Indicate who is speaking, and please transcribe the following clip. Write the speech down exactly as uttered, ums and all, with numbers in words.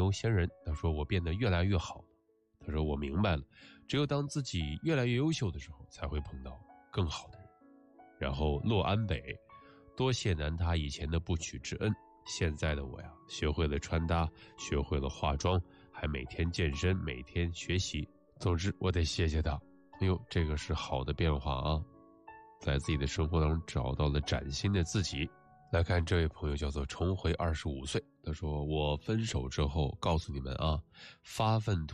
Speaker 1: 游仙人，他说我变得越来越好了。他说我明白了，只有当自己越来越优秀的时候，才会碰到更好的人。然后洛安北，多谢南他以前的不娶之恩，现在的我呀，学会了穿搭，学会了化妆，还每天健身，每天学习。总之我得谢谢他。哎呦，这个是好的变化啊，在自己的生活当中找到了崭新的自己。来看这位朋友叫做重回二十五岁，他说我分手之后告诉你们啊，发愤图